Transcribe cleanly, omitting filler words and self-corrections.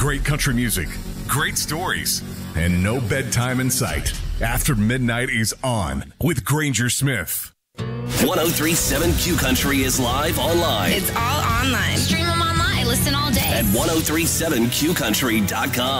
Great country music, great stories, and no bedtime in sight. After Midnight is on with Granger Smith. 1037 Q Country is live online. It's all online. Stream them online. Listen all day. At 1037QCountry.com.